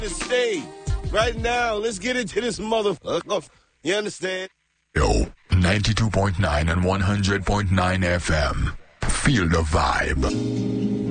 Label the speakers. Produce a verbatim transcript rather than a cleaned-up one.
Speaker 1: to stay. Right now, let's get into this motherfucker. You understand?
Speaker 2: Yo, ninety-two point nine and one hundred point nine F M. Feel the vibe.